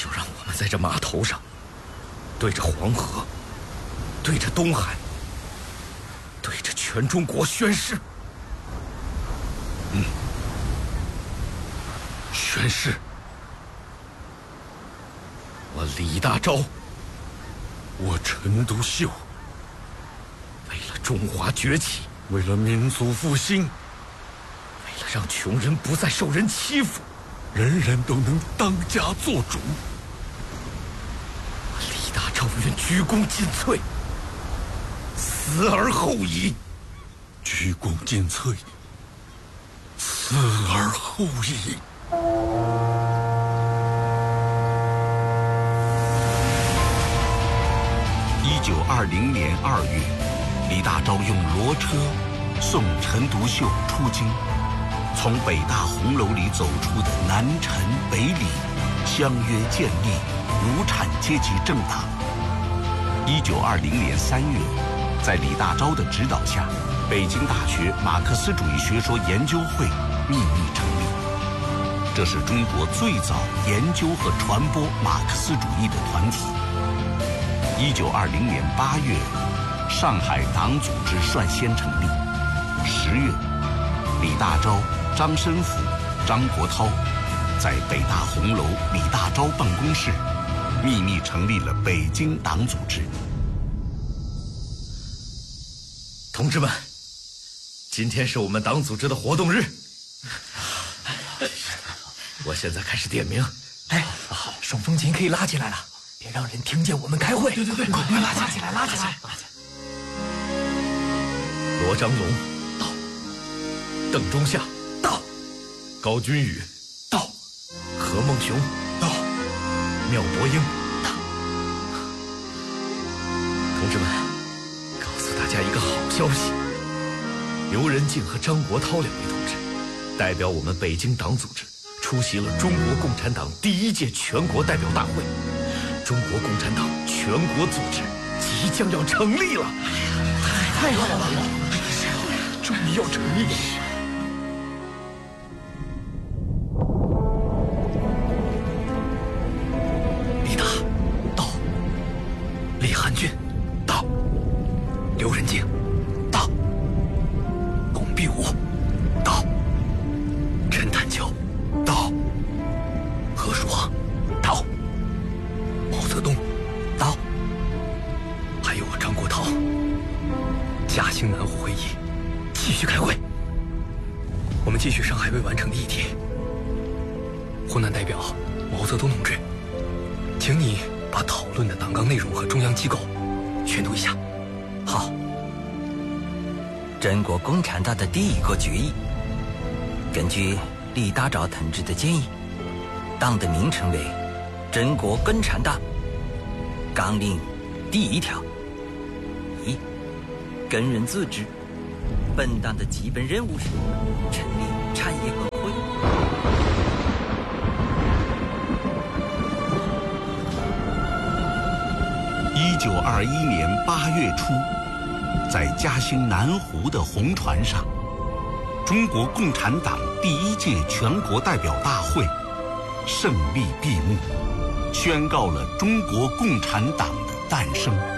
就让我们在这码头上，对着黄河，对着东海，对着全中国宣誓。宣誓，我李大钊， 我陈独秀， 为了中华崛起， 为了民族复兴， 为了让穷人不再受人欺负， 人人都能当家作主， 我李大钊愿鞠躬尽瘁，死而后已。 鞠躬尽瘁，死而后已。 1920年2月，李大钊用骡车送陈独秀出京，从北大红楼里走出的南陈北李相约建立无产阶级政党。1920年3月，在李大钊的指导下，北京大学马克思主义学说研究会秘密成立，这是中国最早研究和传播马克思主义的团体。1920年8月，上海党组织率先成立。10月，李大钊、张申府、张国焘在北大红楼李大钊办公室秘密成立了北京党组织。 同志们，今天是我们党组织的活动日。我现在开始点名。 哎，手风琴可以拉起来了，别让人听见我们开会。对，快拉起来，拉起来。 罗章龙到，邓中夏到，高君宇到，何孟雄到，缪伯英到。同志们，告诉大家一个好消息，刘仁静和张国焘2位同志代表我们北京党组织出席了中国共产党第1届全国代表大会，中国共产党全国组织即将要成立了。 太好了，终于要成立了。 李达到，李汉俊到，刘仁静到，龚必武到，陈坦丘到，何树华到，毛泽东到，还有我张国焘。嘉兴南湖会议继续开会，我们继续上海未完成的议题。湖南代表毛泽东同志，请你把讨论的党纲内容和中央机构宣读一下。 好。中国共产党的第1个决议，根据李大钊同志的建议，党的名称为中国共产党。纲领第1条：1. 工人组织。本党的基本任务是成立产业工会。 1921年8月初，在嘉兴南湖的红船上，中国共产党第1届全国代表大会胜利闭幕，宣告了中国共产党的诞生。